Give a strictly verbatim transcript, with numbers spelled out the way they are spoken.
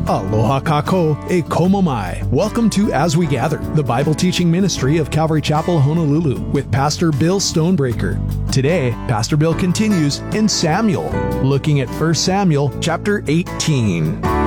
Aloha kako e komomai. Welcome to As We Gather, the Bible teaching ministry of Calvary Chapel, Honolulu, with Pastor Bill Stonebreaker. Today, Pastor Bill continues in Samuel, looking at First Samuel chapter eighteen.